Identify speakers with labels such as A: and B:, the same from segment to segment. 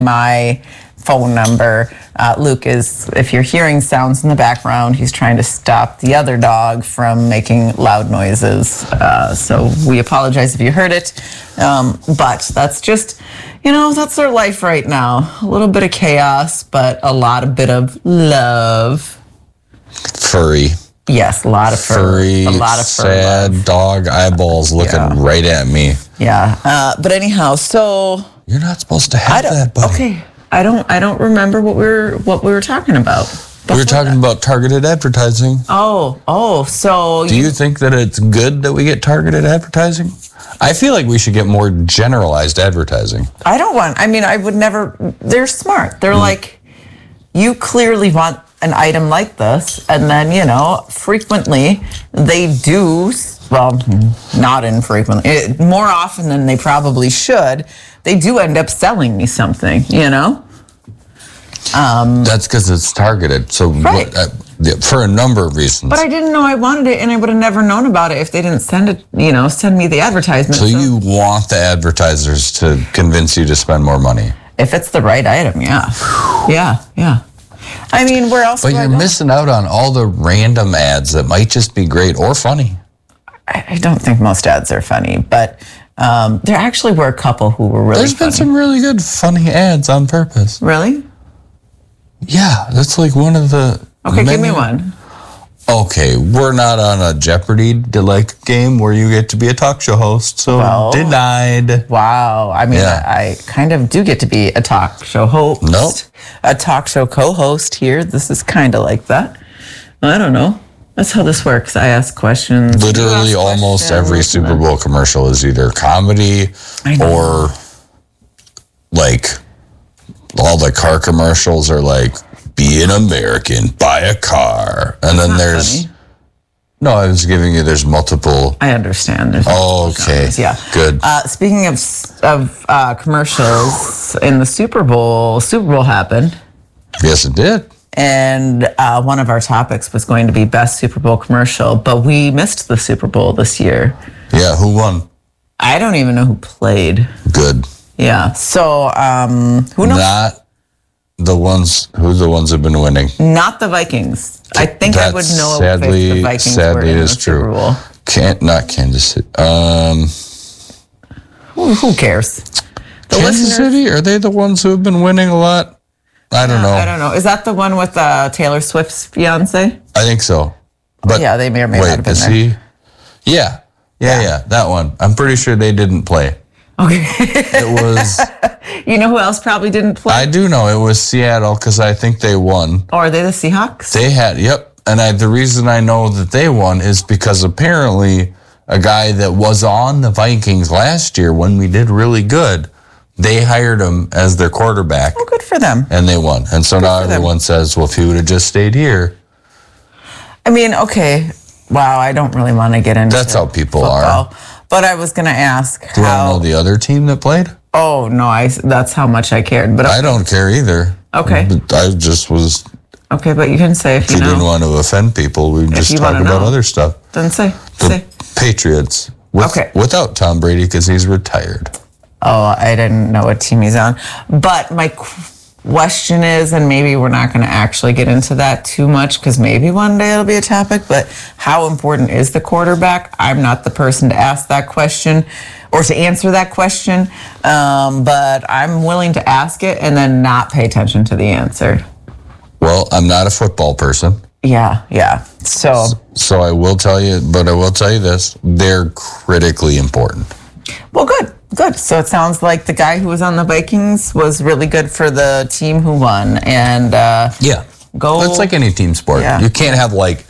A: my phone number. Luke is, if you're hearing sounds in the background, he's trying to stop the other dog from making loud noises. So we apologize if you heard it. But that's just, that's our life right now. A little bit of chaos, but a bit of love.
B: Furry.
A: Yes, a lot of
B: furry,
A: a lot of
B: sad
A: love.
B: Dog eyeballs looking right at me.
A: Yeah. But anyhow, so
B: you're not supposed to have that, buddy.
A: Okay. I don't remember what we were talking about.
B: We were talking about targeted advertising.
A: So
B: do you think that it's good that we get targeted advertising? I feel like we should get more generalized advertising.
A: I would never. They're smart. They're like, you clearly want an item like this, and then frequently they do. Well, not infrequently. More often than they probably should. They do end up selling me something,
B: That's because it's targeted. So for a number of reasons.
A: But I didn't know I wanted it, and I would have never known about it if they didn't send me the advertisement.
B: So you want the advertisers to convince you to spend more money?
A: If it's the right item, yeah. Yeah. I mean, where else?
B: But you're missing out on all the random ads that might just be great or funny.
A: I don't think most ads are funny, but there actually were a couple who were really
B: There's been some really good funny ads on purpose.
A: Really?
B: Yeah, that's like one of the...
A: Okay, give me one.
B: Okay, we're not on a Jeopardy game where you get to be a talk show host, so denied.
A: Wow. I mean, I kind of do get to be a talk show host.
B: Nope.
A: A talk show co-host here. This is kind of like that. I don't know. That's how this works. I ask questions.
B: Literally almost every Super Bowl commercial is either comedy or like all the car commercials are like, be an American, buy a car. And then there's... Funny. No, I was giving you, there's multiple...
A: I understand. There's
B: okay.
A: Genres. Yeah.
B: Good.
A: Speaking of commercials, in the Super Bowl happened.
B: Yes, it did.
A: And one of our topics was going to be best Super Bowl commercial, but we missed the Super Bowl this year.
B: Yeah, who won?
A: I don't even know who played.
B: Good.
A: Yeah, so who knows?
B: Not the ones who've been winning.
A: Not the Vikings. I think I would know if the Vikings were in the Super Bowl.
B: Not Kansas City.
A: Who cares?
B: Kansas City? Are they the ones who have been winning a lot? I don't know.
A: Is that the one with Taylor Swift's fiance?
B: I think so. But
A: yeah, they may or may not have been there.
B: He? Yeah, that one. I'm pretty sure they didn't play.
A: Okay.
B: It was...
A: You know who else probably didn't play?
B: I do know. It was Seattle because I think they won.
A: Or are they the Seahawks?
B: They had, yep. And the reason I know that they won is because apparently a guy that was on the Vikings last year when we did really good, they hired him as their quarterback.
A: Oh, good for them.
B: And they won. And so now everyone says, well, if he would have just stayed here.
A: I mean, okay. Wow, I don't really want to get into
B: That's how people
A: football.
B: are.
A: But I was going to ask
B: Do you want to know the other team that played?
A: Oh, no, that's how much I cared. But
B: I don't care either.
A: Okay.
B: But I just was...
A: Okay, but you can say if you know.
B: If you didn't want to offend people, we just talk about other stuff.
A: Then say.
B: The Patriots. Without Tom Brady because he's retired.
A: Oh, I didn't know what team he's on. But my question is, and maybe we're not going to actually get into that too much because maybe one day it'll be a topic, but how important is the quarterback? I'm not the person to ask that question or to answer that question, but I'm willing to ask it and then not pay attention to the answer.
B: Well, I'm not a football person.
A: Yeah. So
B: I will tell you, but I will tell you this, they're critically important.
A: Well, good. So it sounds like the guy who was on the Vikings was really good for the team who won. And
B: it's like any team sport. Yeah. You can't have like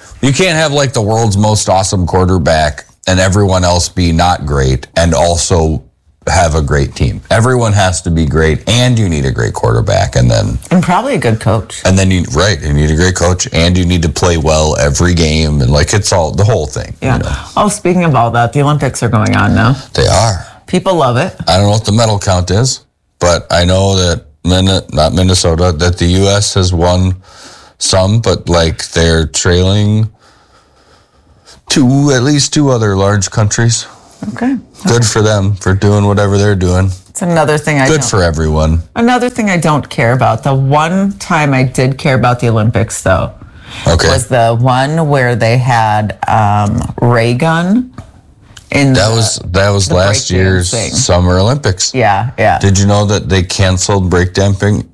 B: the world's most awesome quarterback and everyone else be not great and also have a great team. Everyone has to be great, and you need a great quarterback, and
A: probably a good coach.
B: And then you need a great coach, and you need to play well every game, and it's all the whole thing.
A: Yeah.
B: You know?
A: Oh, speaking of all that, the Olympics are going on now.
B: They are.
A: People love it.
B: I don't know what the medal count is, but I know that not Minnesota, that the U.S. has won some, but they're trailing at least two other large countries.
A: Okay.
B: Good for them for doing whatever they're doing.
A: It's another thing
B: Good for everyone.
A: Another thing I don't care about. The one time I did care about the Olympics, though, was the one where they had ray gun.
B: That was last year's Summer Olympics.
A: Yeah.
B: Did you know that they canceled breakdancing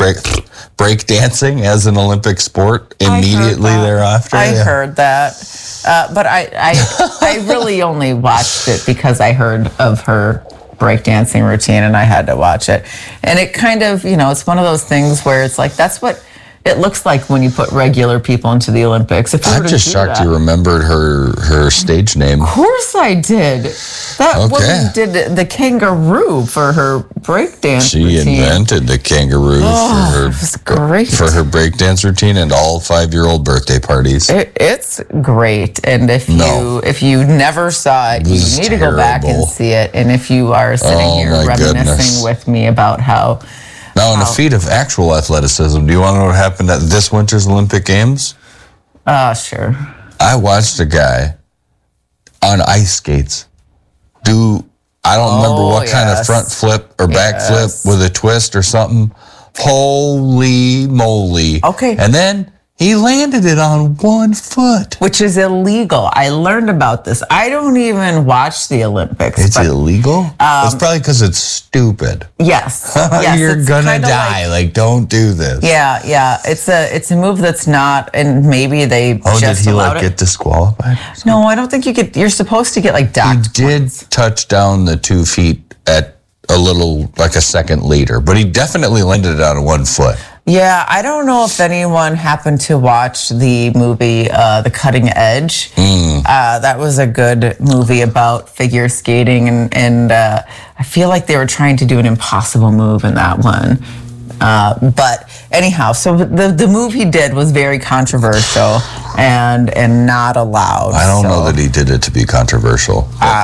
B: as an Olympic sport immediately thereafter?
A: I heard that, but I really only watched it because I heard of her breakdancing routine and I had to watch it. And it kind of, it's one of those things where it's like, that's what it looks like when you put regular people into the Olympics.
B: I'm just shocked you remembered her stage name.
A: Of course I did. That woman did the kangaroo for her breakdance routine.
B: She invented the kangaroo for her breakdance routine and all 5-year-old birthday parties.
A: It's great. And if you never saw it, you need to go back and see it. And if you are sitting here reminiscing with me about how...
B: Now, in a feat of actual athleticism, do you want to know what happened at this winter's Olympic Games?
A: Sure.
B: I watched a guy on ice skates I don't remember what kind of front flip or back flip with a twist or something. Holy moly.
A: Okay.
B: And then he landed it on 1 foot.
A: Which is illegal. I learned about this. I don't even watch the Olympics.
B: It's illegal? It's probably because it's stupid.
A: Yes.
B: You're gonna die. Like, don't do this.
A: Yeah. It's a move that's not, and maybe they just
B: did he
A: allowed
B: get disqualified?
A: No, I don't think you're supposed to get docked.
B: He did touch down the 2 feet at a little, like a second later, but he definitely landed it on 1 foot.
A: Yeah, I don't know if anyone happened to watch the movie The Cutting Edge. That was a good movie about figure skating, and I feel like they were trying to do an impossible move in that one. But anyhow, so the move he did was very controversial and not allowed.
B: I don't know that he did it to be controversial.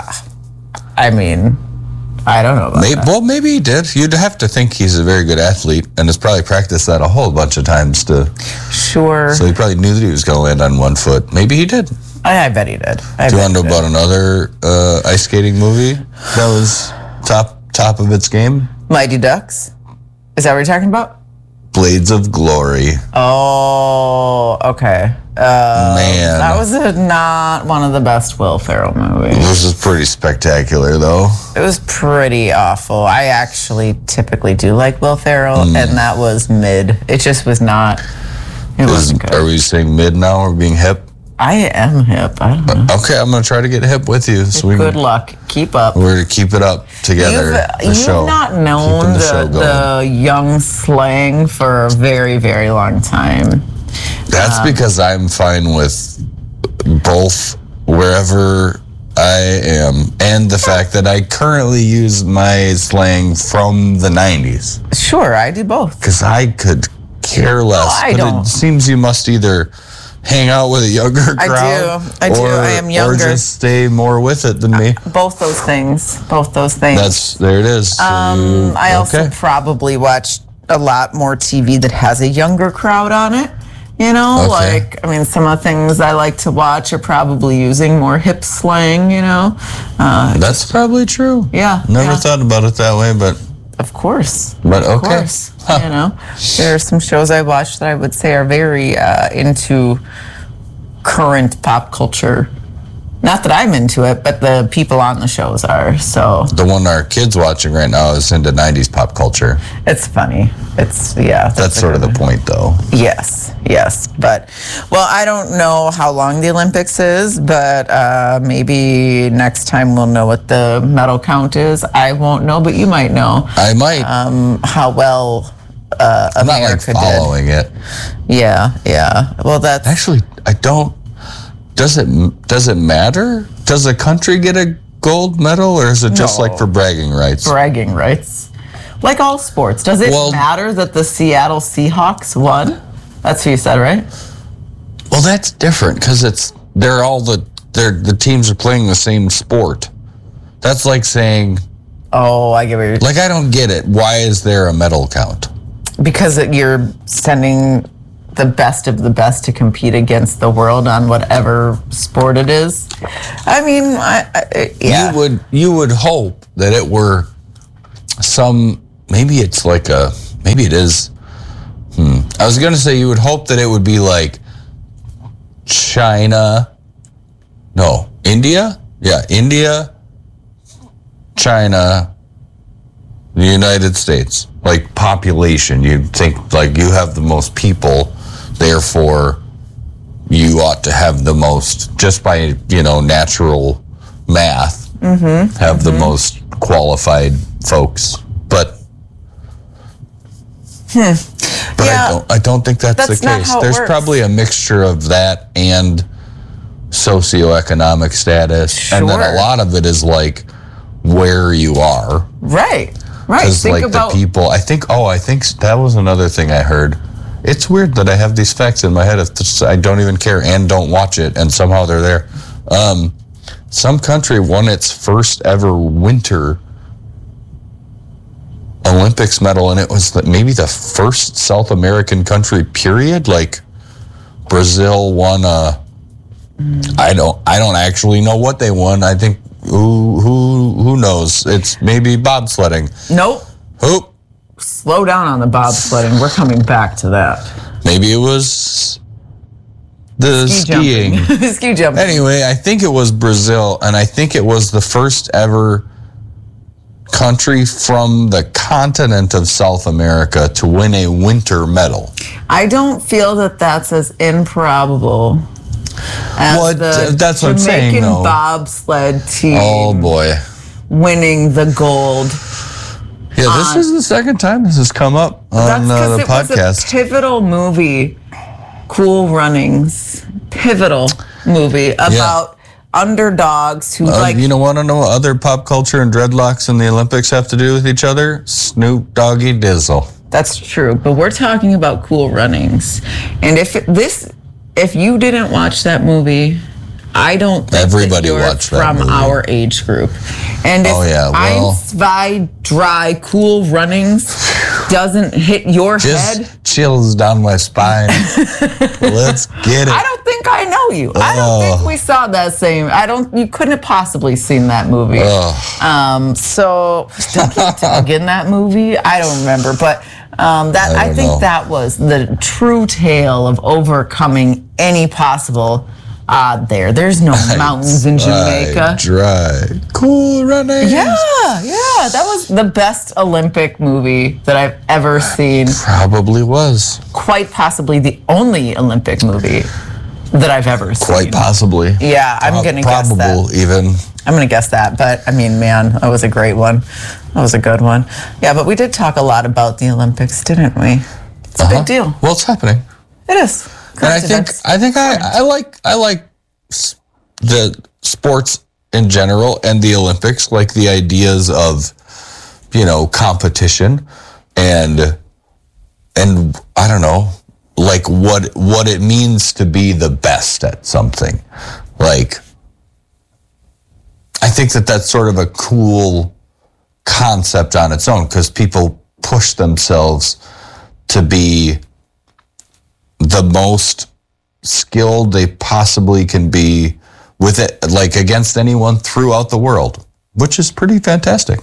A: I don't know about that.
B: Well, maybe he did. You'd have to think he's a very good athlete and has probably practiced that a whole bunch of times
A: Sure.
B: So he probably knew that he was going to land on 1 foot. Maybe he did.
A: I bet he did.
B: Do you want to know about another ice skating movie that was top of its game?
A: Mighty Ducks? Is that what you're talking about?
B: Blades of Glory.
A: Oh, okay.
B: Man.
A: That was not one of the best Will Ferrell movies.
B: This is pretty spectacular, though.
A: It was pretty awful. I actually typically do like Will Ferrell, and that was mid. It just was not, wasn't good.
B: Are we saying mid now or being hip?
A: I am hip. I don't know.
B: Okay, I'm going to try to get hip with you. So
A: good luck. Keep up.
B: We're going to keep it up together.
A: You've not known the young slang for a very, very long time.
B: That's because I'm fine with both wherever I am and the fact that I currently use my slang from the 90s.
A: Sure, I do both.
B: Because I could care less.
A: No, I don't.
B: It seems you must either hang out with a younger crowd.
A: I do. I am younger.
B: Or just stay more with it than me.
A: Both those things.
B: There it is.
A: I also probably watch a lot more TV that has a younger crowd on it. Some of the things I like to watch are probably using more hip slang,
B: That's probably true.
A: Yeah.
B: Never thought about it that way, but...
A: Of course.
B: But okay.
A: Of course. There are some shows I watch that I would say are very into current pop culture. Not that I'm into it, but the people on the shows are, so... The
B: one our kid's watching right now is into 90s pop culture.
A: It's funny. That's
B: sort of the point, though.
A: Yes. But, I don't know how long the Olympics is, but maybe next time we'll know what the medal count is. I won't know, but you might know.
B: I might.
A: How well
B: I'm
A: America
B: not, following it.
A: Yeah. Well, that's...
B: Actually, I don't... Does it matter? Does a country get a gold medal, or is it just like for bragging rights?
A: Bragging rights. Like all sports. Does it matter that the Seattle Seahawks won? That's what you said, right?
B: Well, that's different because the teams are playing the same sport. That's like saying...
A: Oh, I get what you're...
B: Like, I don't get it. Why is there a medal count?
A: Because you're sending the best of the best to compete against the world on whatever sport it is. I mean, yeah.
B: You would hope that it were maybe it is. I was going to say you would hope that it would be like India? Yeah, India, China, the United States. Like population, you'd think like you have the most people, therefore you ought to have the most, just by, natural math, have the most qualified folks. But I don't think that's the case. There's probably a mixture of that and socioeconomic status. Sure. And then a lot of it is like where you are.
A: Right.
B: Because the people, I think that was another thing I heard. It's weird that I have these facts in my head. I don't even care and don't watch it, and somehow they're there. Some country won its first ever winter Olympics medal, and it was maybe the first South American country, period. Like Brazil won I don't actually know what they won. I think who knows? It's maybe bobsledding.
A: Nope.
B: Who?
A: Slow down on the bobsledding. We're coming back to that.
B: Maybe it was the skiing.
A: Ski jumping.
B: Anyway, I think it was Brazil, and I think it was the first ever country from the continent of South America to win a winter medal.
A: I don't feel that that's as improbable as
B: that's what I'm saying,
A: Jamaican
B: though.
A: Bobsled team.
B: Oh boy,
A: winning the gold.
B: Yeah, this is the second time this has come up on the podcast.
A: It was a pivotal movie, Cool Runnings. Pivotal movie about underdogs who
B: You want to know what other pop culture and dreadlocks in the Olympics have to do with each other? Snoop Doggy Dizzle.
A: That's true, but we're talking about Cool Runnings. And if you didn't watch that movie, I don't think
B: everybody
A: that you're
B: watched that
A: from
B: movie.
A: our age group. And if Ein, Zwei, Drei, Cool Runnings doesn't hit your head,
B: just chills down my spine. Let's get it.
A: I don't think I know you. I don't think we saw that same. You couldn't have possibly seen that movie. So Ducky Dog in that movie, I don't remember, but I think that was the true tale of overcoming any possible odd there. There's no mountains in Jamaica.
B: Dry. Cool Runnings.
A: Yeah. That was the best Olympic movie that I've ever seen.
B: Probably was.
A: Quite possibly the only Olympic movie that I've ever seen.
B: Quite possibly.
A: Yeah, I'm going to guess that.
B: Probable even.
A: I'm going to guess that. But, I mean, man, that was a great one. That was a good one. Yeah, but we did talk a lot about the Olympics, didn't we? It's a big deal.
B: Well, it's happening.
A: It is.
B: And I like the sports in general and the Olympics, like the ideas of, competition and I don't know, like what it means to be the best at something. Like, I think that's sort of a cool concept on its own, because people push themselves to be the most skilled they possibly can be with it, like against anyone throughout the world, which is pretty fantastic.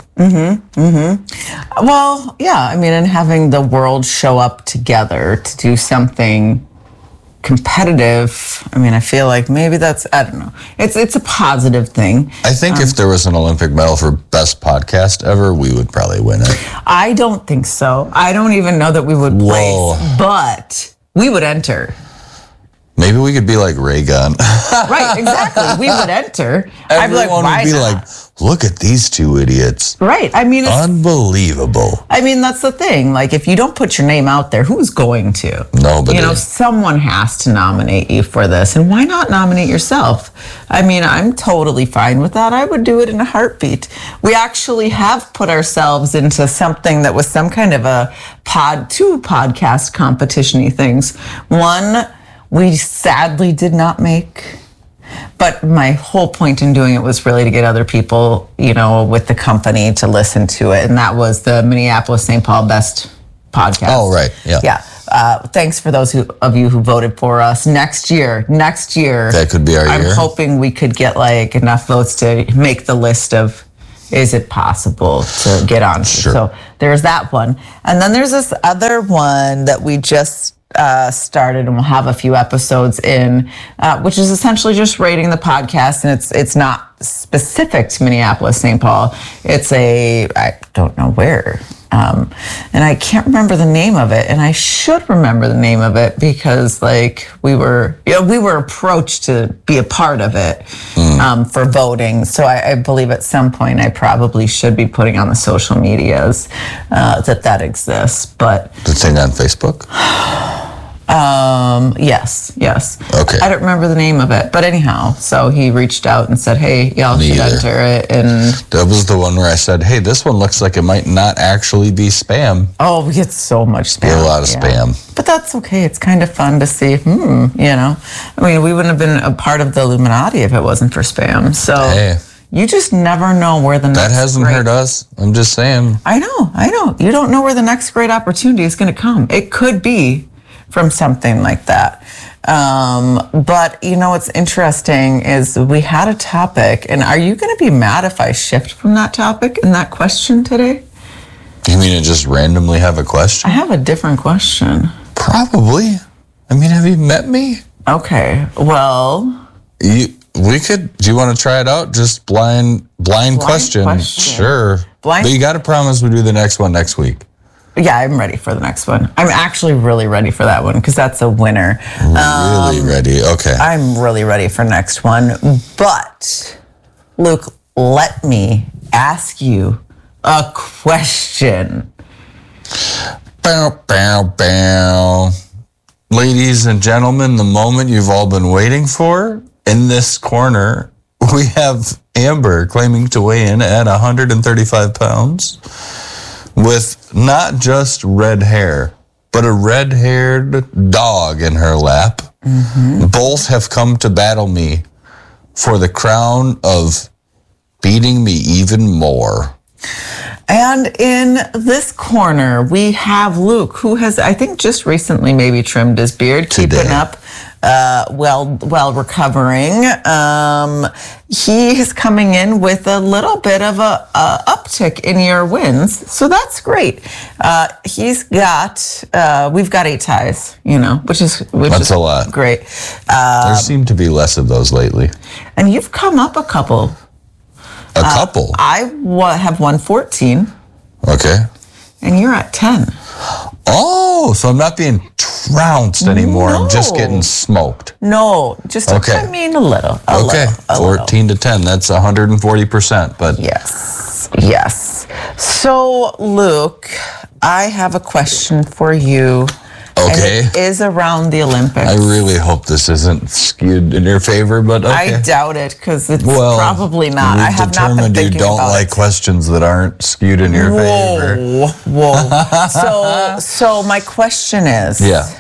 A: Well, yeah, I mean, and having the world show up together to do something competitive, I mean, I feel like maybe that's, I don't know. It's a positive thing.
B: I think if there was an Olympic medal for best podcast ever, we would probably win it.
A: I don't think so. I don't even know that we would place, but we would enter.
B: Maybe we could be like Raygun.
A: Right, exactly. We would enter.
B: Everyone would be like, look at these two idiots.
A: Right. I mean, it's
B: unbelievable.
A: I mean, that's the thing. Like, if you don't put your name out there, who's going to?
B: Nobody.
A: Someone has to nominate you for this. And why not nominate yourself? I mean, I'm totally fine with that. I would do it in a heartbeat. We actually have put ourselves into something that was some kind of a two podcast competition-y things. One, we sadly did not make, but my whole point in doing it was really to get other people, with the company to listen to it. And that was the Minneapolis-St. Paul Best Podcast.
B: Oh, right. Yeah.
A: Yeah. Thanks for those of you who voted for us. Next year. That
B: could be our year.
A: I'm hoping we could get enough votes to make the list of, is it possible to get on?
B: Sure.
A: So there's that one. And then there's this other one that we just started, and we'll have a few episodes in, which is essentially just rating the podcast. And it's not specific to Minneapolis, St. Paul. It's I don't know where. And I can't remember the name of it, and I should remember the name of it because, like, we were approached to be a part of it for voting. So I believe at some point I probably should be putting on the social medias that exists. But
B: the thing on Facebook.
A: Yes.
B: Okay.
A: I don't remember the name of it, but anyhow, so he reached out and said, "Hey, y'all should enter it." And
B: that was the one where I said, "Hey, this one looks like it might not actually be spam."
A: Oh, we get so much spam.
B: We get a lot of spam,
A: but that's okay. It's kind of fun to see. I mean, we wouldn't have been a part of the Illuminati if it wasn't for spam. So you just never know where the next
B: that hasn't hurt us. I'm just saying.
A: I know. You don't know where the next great opportunity is going to come. It could be from something like that. But what's interesting is we had a topic, and are you going to be mad if I shift from that topic and that question today?
B: You mean to just randomly have a question?
A: I have a different question.
B: Probably. I mean, have you met me?
A: Okay. Well,
B: we could. Do you want to try it out? Just blind question. Sure. But you got to promise we do the next one next week.
A: Yeah, I'm ready for the next one. I'm actually really ready for that one because that's a winner.
B: Really ready? Okay.
A: I'm really ready for next one. But, Luke, let me ask you a question.
B: Bow, bow, bow. Ladies and gentlemen, the moment you've all been waiting for, in this corner, we have Amber claiming to weigh in at 135 pounds. With not just red hair, but a red-haired dog in her lap. Mm-hmm. Both have come to battle me for the crown of beating me even more.
A: And in this corner, we have Luke, who has, I think, just recently maybe trimmed his beard, keeping up, while recovering. He is coming in with a little bit of a uptick in your wins, so that's great. We've got 8 ties, which is
B: a lot.
A: Great.
B: There seem to be less of those lately.
A: And you've come up a couple.
B: A couple?
A: I have won 14.
B: Okay.
A: And you're at 10.
B: Oh, so I'm not being trounced anymore. No. I'm just getting smoked.
A: No, just a little.
B: Okay, 14 to 10. That's 140%. But
A: yes. So, Luke, I have a question for you.
B: Okay.
A: And it is around the Olympics.
B: I really hope this isn't skewed in your favor, but okay.
A: I doubt it because it's probably not. I have not been thinking about it. You don't like
B: questions that aren't skewed in your favor.
A: Whoa. So my question is,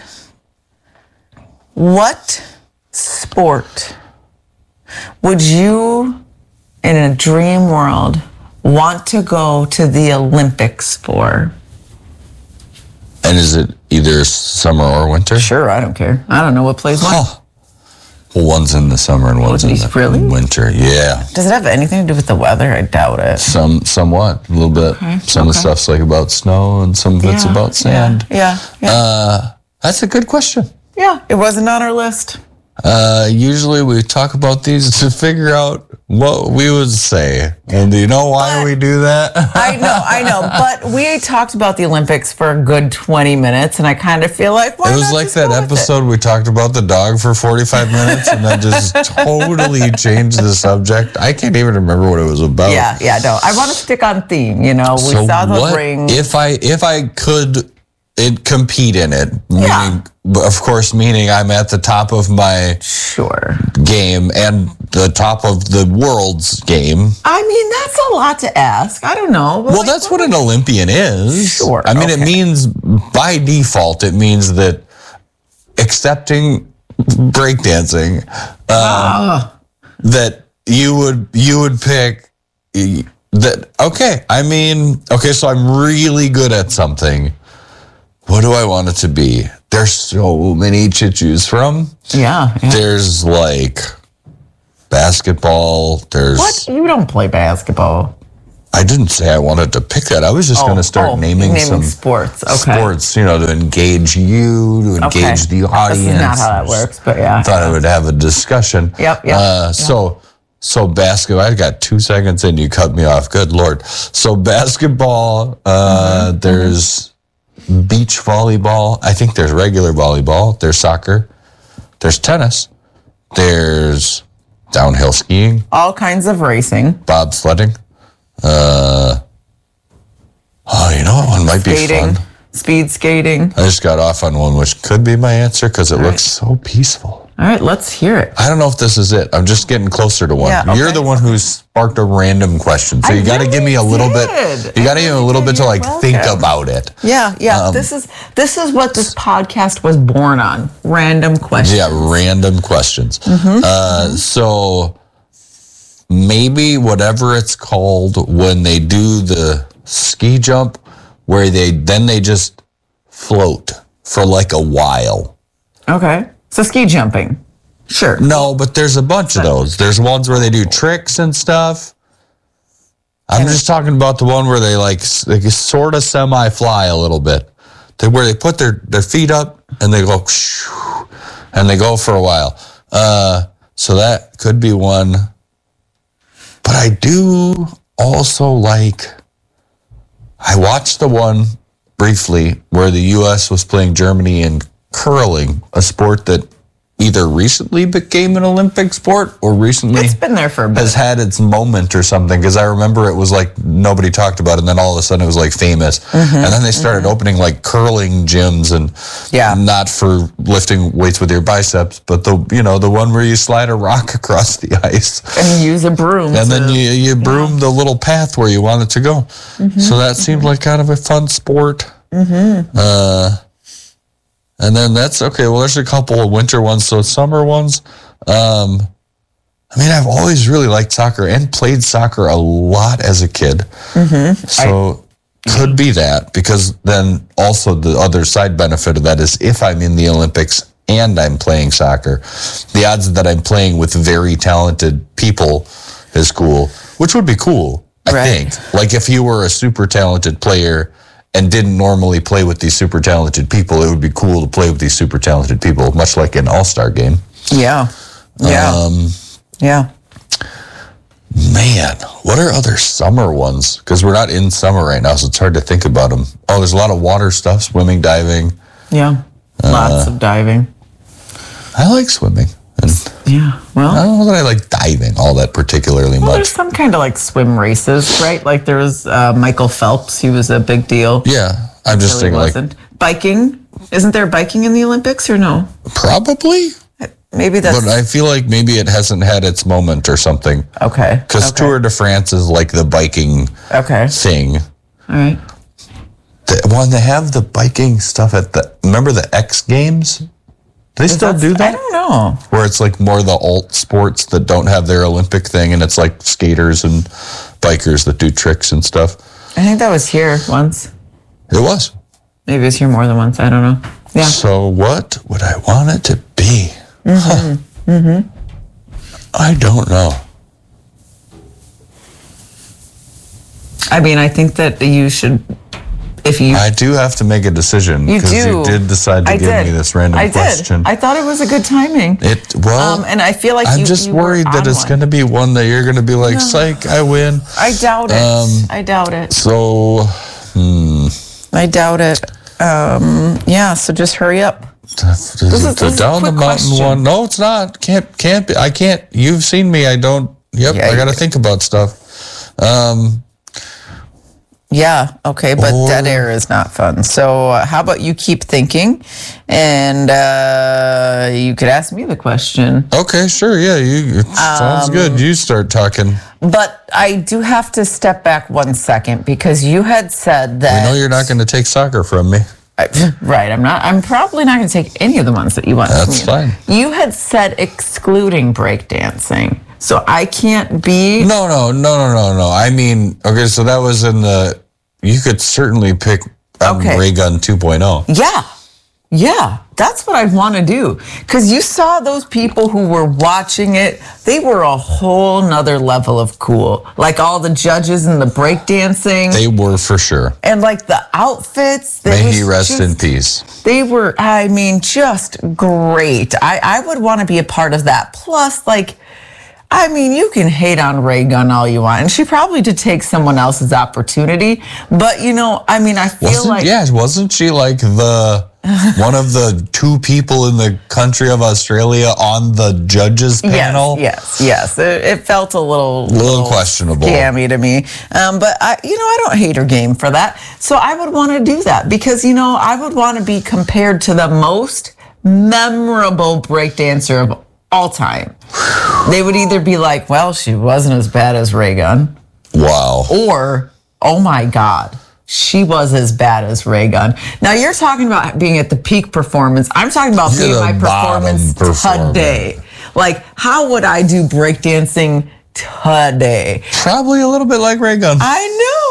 A: what sport would you, in a dream world, want to go to the Olympics for?
B: And is it either summer or winter?
A: Sure, I don't care. I don't know what plays when.
B: Well, one's in the summer and one's in the winter. Yeah.
A: Does it have anything to do with the weather? I doubt it.
B: Somewhat, a little bit. Okay. Some of the stuff's like about snow and some of it's about sand.
A: Yeah.
B: That's a good question.
A: Yeah, it wasn't on our list.
B: Usually we talk about these to figure out what we would say. And do you know why we do that?
A: I know. But we talked about the Olympics for a good 20 minutes, and I kind of feel like, why
B: it was like that episode we talked about the dog for 45 minutes and then just totally changed the subject. I can't even remember what it was about.
A: Yeah, no. I want to stick on theme, We saw the ring.
B: If I could compete in it, meaning I'm at the top of my game and the top of the world's game.
A: I mean, that's a lot to ask. I don't know.
B: Well, that's what an Olympian is.
A: Sure.
B: I mean, it means by default, it means that accepting breakdancing, that you would pick that. Okay. I mean, so I'm really good at something. What do I want it to be? There's so many to choose from.
A: Yeah.
B: There's like basketball. There's
A: what? You don't play basketball.
B: I didn't say I wanted to pick that. I was just going to start naming some
A: sports. Okay.
B: Sports, to engage you, to engage the audience.
A: That's not how that works, but yeah.
B: I thought I would have a discussion.
A: Yep.
B: So basketball, I got 2 seconds and you cut me off. Good Lord. So basketball, there's beach volleyball. I think there's regular volleyball. There's soccer. There's tennis. There's downhill skiing.
A: All kinds of racing.
B: Bobsledding. You know what one might be fun?
A: Speed skating.
B: I just got off on one, which could be my answer because it looks so peaceful.
A: All right, let's hear it.
B: I don't know if this is it. I'm just getting closer to one.
A: Yeah, okay.
B: You're the one who sparked a random question, so you got to give me a little bit. You got to give me a little bit to think about it.
A: Yeah. This is what this podcast was born on. Random questions.
B: Yeah, random questions. So maybe whatever it's called when they do the ski jump, where they just float for like a while.
A: Okay. So ski jumping. Sure.
B: No, but there's a bunch of those. There's ones where they do tricks and stuff. I'm just talking about the one where they sort of semi-fly a little bit. Where they put their feet up and they go and they go for a while. So that could be one. But I do also I watched the one briefly where the U.S. was playing Germany in curling, a sport that either recently became an Olympic sport or recently
A: it's been there for a bit.
B: Has had its moment or something, because I remember it was nobody talked about it, and then all of a sudden it was famous. And then they started opening curling gyms, and not for lifting weights with your biceps, but the one where you slide a rock across the ice
A: and use a broom,
B: and then you broom the little path where you want it to go. So that seemed like kind of a fun sport. And then that's okay. Well, there's a couple of winter ones. So summer ones. I've always really liked soccer and played soccer a lot as a kid. So could be that, because then also the other side benefit of that is if I'm in the Olympics and I'm playing soccer, the odds that I'm playing with very talented people is cool, which would be cool, I think. If you were a super talented player and didn't normally play with these super talented people, it would be cool to play with these super talented people, much like an all-star game.
A: Yeah.
B: Man, what are other summer ones? Because we're not in summer right now, so it's hard to think about them. Oh, there's a lot of water stuff, swimming, diving.
A: Yeah, lots of diving.
B: I like swimming. And
A: well,
B: I don't know that I like diving all that particularly much.
A: There's some kind of swim races, right? There was Michael Phelps. He was a big deal.
B: Yeah, I'm just saying
A: biking. Isn't there biking in the Olympics or no?
B: Probably.
A: Maybe that's.
B: But I feel like maybe it hasn't had its moment or something.
A: Okay.
B: Because Tour de France is the biking thing.
A: All right.
B: When they have the biking stuff remember the X Games? Do they still do that?
A: I don't know.
B: Where it's more the alt sports that don't have their Olympic thing, and it's skaters and bikers that do tricks and stuff.
A: I think that was here once.
B: It was.
A: Maybe it was here more than once. I don't know. Yeah.
B: So what would I want it to be? I don't know.
A: I think that you should, I
B: do have to make a decision, because you did decide to give me this random question.
A: I thought it was a good timing. And I feel like
B: I'm just worried that it's going to be one that you're going to be psych, I win.
A: I doubt it. I doubt it.
B: So,
A: I doubt it. So just hurry up.
B: This is the down the mountain question. One. No, it's not. Can't be. I can't. You've seen me. I don't. Yep. I got to think about stuff.
A: Yeah. Okay. But dead air is not fun. So how about you keep thinking, and you could ask me the question.
B: Okay. Sure. Yeah. Sounds good. You start talking.
A: But I do have to step back 1 second, because you had said that.
B: We know you're not going to take soccer from me.
A: Right, I'm not. I'm probably not going to take any of the ones that you want.
B: That's fine.
A: You had said excluding breakdancing, so I can't be.
B: No. I mean, okay, so that was in the. You could certainly pick Ray Gun 2.0.
A: Yeah. That's what I'd want to do. Because you saw those people who were watching it, they were a whole nother level of cool. Like all the judges and the breakdancing.
B: They were for sure.
A: And like the outfits.
B: May he rest in peace.
A: They were, I mean, just great. I would want to be a part of that. Plus, like, I mean, you can hate on Ray Gunn all you want. And she probably did take someone else's opportunity. But, you know, I mean, I feel like...
B: Yeah, wasn't she like one of the 2 people in the country of Australia on the judges panel?
A: Yes. It felt a little
B: questionable,
A: scammy to me. But I don't hate her game for that. So I would want to do that because, you know, I would want to be compared to the most memorable breakdancer of all time. They would either be like, well, she wasn't as bad as Ray Gunn.
B: Wow.
A: Or, oh my God, she was as bad as Ray Gunn. Now, you're talking about being at the peak performance. I'm talking about being my performance today. Like, how would I do breakdancing today?
B: Probably a little bit like Ray Gunn.
A: I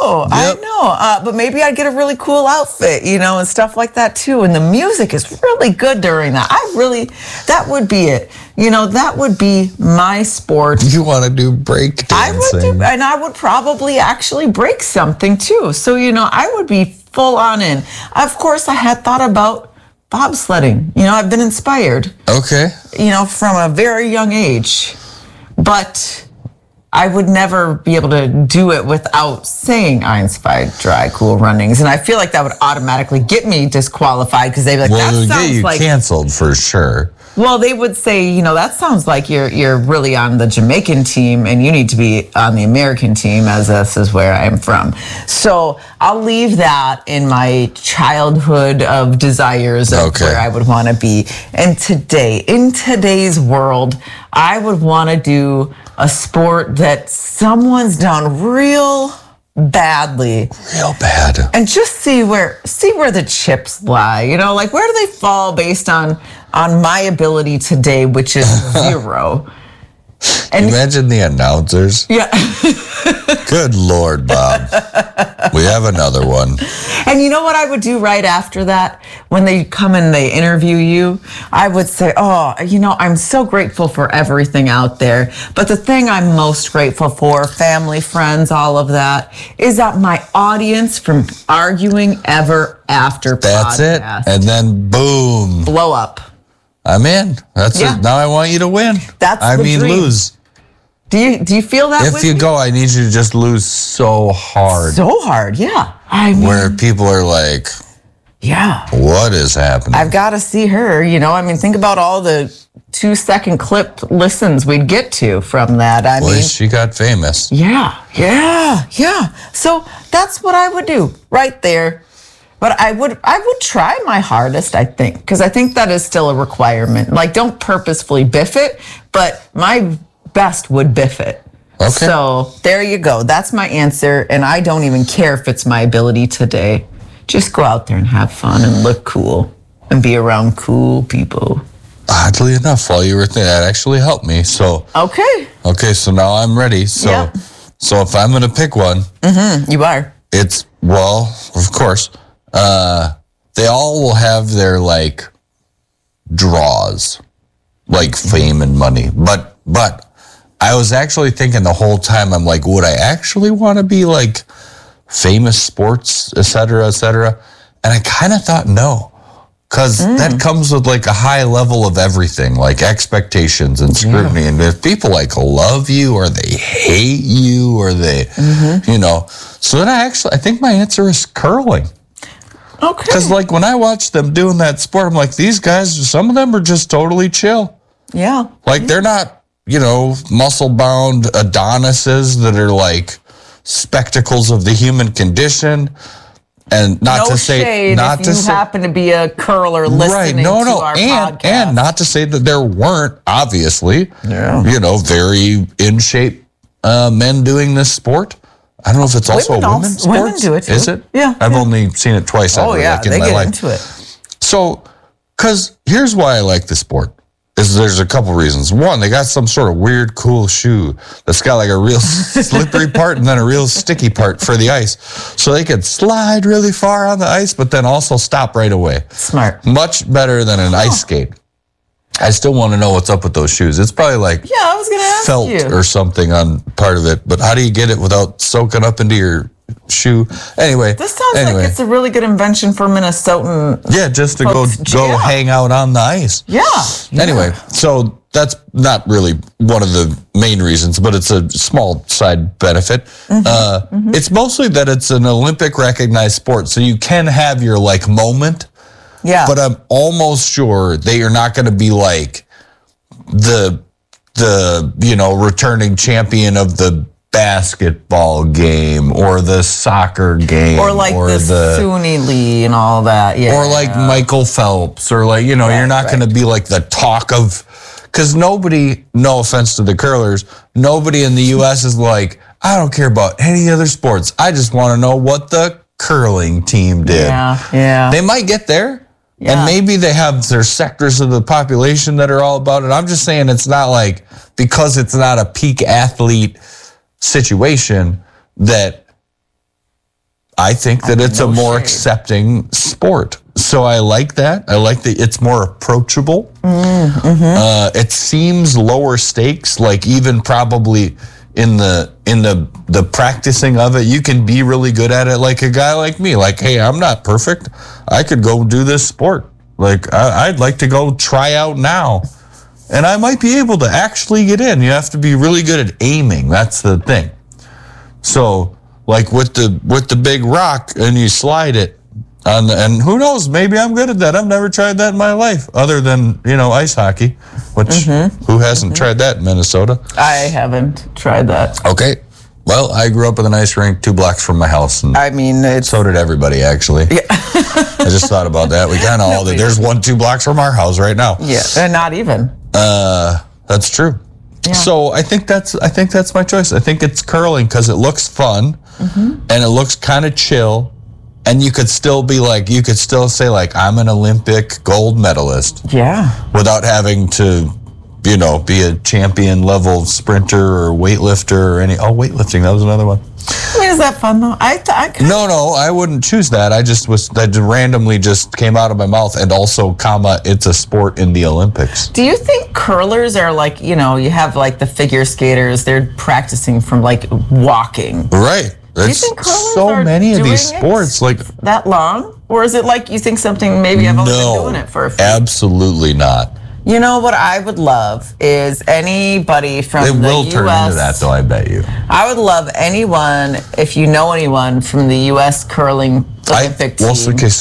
A: know. But maybe I'd get a really cool outfit, you know, and stuff like that too. And the music is really good during that. That would be it. You know, that would be my sport.
B: You want to do break dancing?
A: And I would probably actually break something too. So, you know, I would be full on in. Of course, I had thought about bobsledding. You know, I've been inspired.
B: Okay.
A: You know, from a very young age. But I would never be able to do it without saying I inspired dry, cool runnings. And I feel like that would automatically get me disqualified because they'd be like, that sounds
B: get you
A: like...
B: canceled for sure.
A: Well, they would say, you know, that sounds like you're really on the Jamaican team and you need to be on the American team, as this is where I'm from. So I'll leave that in my childhood of desires of where I would want to be. And in today's world, I would want to do a sport that someone's done real badly.
B: Real bad.
A: And just see where the chips lie. You know, like where do they fall based on my ability today, which is 0. And
B: imagine the announcers.
A: Yeah.
B: Good Lord, Bob. We have another one.
A: And you know what I would do right after that? When they come and they interview you, I would say, oh, you know, I'm so grateful for everything out there. But the thing I'm most grateful for, family, friends, all of that, is that my audience from Arguing Ever After
B: That's
A: podcast.
B: it. And then boom.
A: Blow up.
B: I'm in. That's it. Now I want you to win.
A: I mean, dream.
B: Lose.
A: Do you feel that?
B: If you go, I need you to just lose so hard.
A: So hard, yeah. I mean,
B: where people are like,
A: yeah,
B: what is happening?
A: I've got to see her. You know, I mean, think about all the 2-second clip listens we'd get to from that. I mean,
B: she got famous.
A: Yeah. So that's what I would do right there. But I would try my hardest, I think, because I think that is still a requirement. Like, don't purposefully biff it, but my best would biff it. Okay. So there you go. That's my answer, and I don't even care if it's my ability today. Just go out there and have fun and look cool and be around cool people.
B: Oddly enough, while you were there, that actually helped me. So okay, so now I'm ready. So if I'm going to pick one,
A: you are.
B: It's, well, of course. They all will have their like draws, like fame and money. But I was actually thinking the whole time, I'm like, would I actually want to be like famous sports, et cetera, et cetera? And I kind of thought no, because that comes with like a high level of everything, like expectations and scrutiny. And if people like love you or they hate you or they, you know, so then I think my answer is curling.
A: Okay.
B: Because, like, when I watch them doing that sport, I'm like, these guys, some of them are just totally chill.
A: Yeah.
B: Like, they're not, you know, muscle-bound Adonises that are, like, spectacles of the human condition. And not to say...
A: not if you happen to be a curler listening to our podcast.
B: And not to say that there weren't, obviously, you know, very in-shape men doing this sport. I don't know if it's also women's sports.
A: Women do it too.
B: Is it?
A: Yeah.
B: I've only seen it twice.
A: They get into it.
B: So, because here's why I like the sport. is there's a couple reasons. One, they got some sort of weird, cool shoe that's got like a real slippery part and then a real sticky part for the ice. So they could slide really far on the ice, but then also stop right away.
A: Smart.
B: Much better than an ice skate. I still want to know what's up with those shoes. It's probably like
A: I was gonna ask
B: felt
A: you.
B: or something on part of it. But how do you get it without soaking up into your shoe? Anyway.
A: This sounds like it's a really good invention for Minnesotan.
B: Yeah, just to go hang out on the ice.
A: Yeah.
B: Anyway, so that's not really one of the main reasons, but it's a small side benefit. It's mostly that it's an Olympic recognized sport, so you can have your like moment.
A: Yeah.
B: But I'm almost sure they are not going to be like the returning champion of the basketball game or the soccer game
A: or like the SUNY Lee and all that. Yeah.
B: Or like Michael Phelps or like, you're not going to be like the talk of, because nobody, no offense to the curlers, nobody in the U.S. is like, I don't care about any other sports. I just want to know what the curling team did.
A: Yeah.
B: They might get there. Yeah. And maybe they have their sectors of the population that are all about it. I'm just saying it's not like, because it's not a peak athlete situation, that I think that it's a more accepting sport. So I like that. I like that it's more approachable. It seems lower stakes, like even probably in the practicing of it, you can be really good at it. Like a guy like me, like, hey, I'm not perfect. I could go do this sport. Like, I'd like to go try out now. And I might be able to actually get in. You have to be really good at aiming. That's the thing. So, like with the big rock, and you slide it on and who knows, maybe I'm good at that. I've never tried that in my life, other than, ice hockey, which who hasn't tried that in Minnesota?
A: I haven't tried that.
B: Okay. Well, I grew up with an ice rink 2 blocks from my house. And so did everybody, actually. Yeah. I just thought about that. We kind of all did. There's 1-2 blocks from our house right now.
A: Yeah, and not even.
B: That's true. Yeah. So I think that's my choice. I think it's curling because it looks fun and it looks kind of chill, and you could still say like, I'm an Olympic gold medalist. Yeah. Without having to, be a champion level sprinter or weightlifter or weightlifting. That was another one.
A: Is that fun though?
B: No, I wouldn't choose that. That randomly just came out of my mouth, and also, it's a sport in the Olympics.
A: Do you think curlers are like, you have like the figure skaters, they're practicing from like walking?
B: Right.
A: Do you think curlers
B: so
A: are
B: many of
A: doing
B: these sports like
A: that long? Or is it like you think something maybe I've only been doing it for a few?
B: Absolutely not.
A: You know what I would love is anybody from the U.S.
B: It will turn into that, though, I bet you.
A: I would love anyone, if you know anyone from the U.S. curling Olympic team.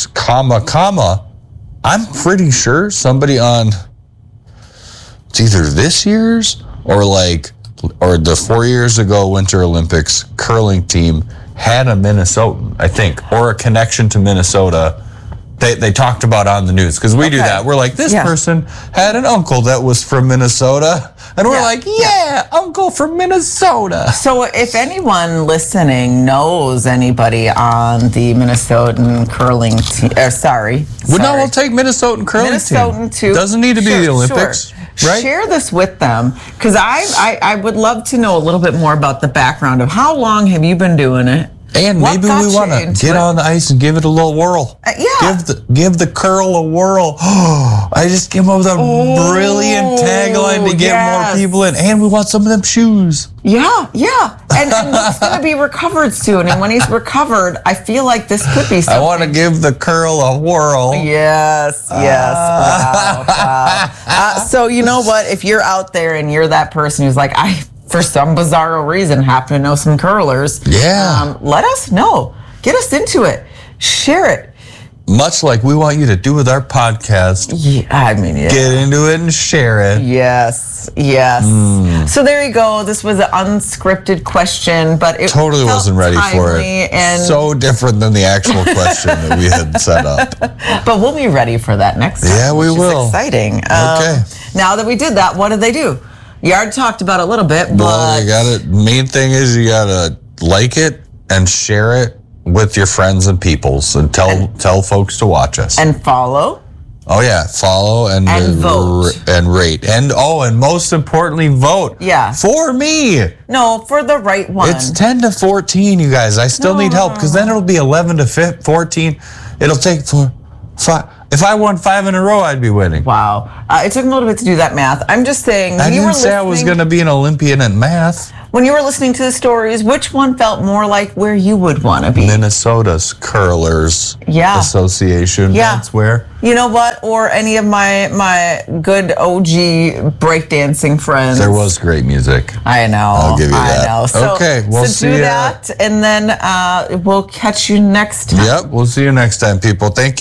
B: Well, I'm pretty sure somebody on, it's either this year's or the 4 years ago Winter Olympics curling team had a Minnesotan, I think, or a connection to Minnesota. They talked about on the news, because we do that. We're like, this person had an uncle that was from Minnesota. And we're like, uncle from Minnesota.
A: So if anyone listening knows anybody on the Minnesotan curling team,
B: Well, no, we'll take Minnesotan curling team. Too. Doesn't need to be the Olympics. Right?
A: Share this with them, because I would love to know a little bit more about the background of how long have you been doing it?
B: And maybe we want to get on the ice and give it a little whirl. Give the curl a whirl. I just came up with a brilliant tagline to get more people in. And we want some of them shoes.
A: Yeah. And it's going to be recovered soon. And when he's recovered, I feel like this could be something.
B: I want to give the curl a whirl.
A: Yes. Wow. So you know what? If you're out there and you're that person who's like, for some bizarro reason, happen to know some curlers.
B: Yeah.
A: Let us know. Get us into it. Share it.
B: Much like we want you to do with our podcast.
A: Yeah,
B: Get into it and share it.
A: Yes. So there you go. This was an unscripted question, but it
B: totally wasn't ready for it. And so different than the actual question that we had set up.
A: But we'll be ready for that next time.
B: Yeah, we will.
A: Exciting.
B: Okay.
A: Now that we did that, what did they do? You already talked about it a little bit, but...
B: Well, you got it. Main thing is you got to like it and share it with your friends and peoples, and tell folks to watch us.
A: And follow.
B: Oh yeah, follow and
A: vote
B: and rate and most importantly, vote.
A: Yeah,
B: for me.
A: No, for the right one.
B: It's 10 to 14, you guys. I still need help because then it'll be 11 to 14. It'll take 4, 5. If I won 5 in a row, I'd be winning.
A: Wow, it took me a little bit to do that math. I'm just saying.
B: I didn't say I was going to be an Olympian at math.
A: When you were listening to the stories, which one felt more like where you would want to be?
B: Minnesota's Curlers Association.
A: Yeah.
B: That's where.
A: You know what? Or any of my good OG breakdancing friends.
B: There was great music.
A: I know.
B: I'll give you that.
A: I know. So,
B: okay, we'll see
A: do that, and then we'll catch you next time.
B: Yep, we'll see you next time, people. Thank you.